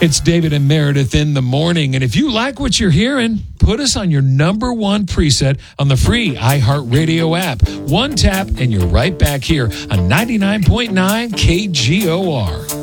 It's David and Meredith in the morning. And if you like what you're hearing, put us on your number one preset on the free iHeartRadio app. One tap and you're right back here on 99.9 KGOR.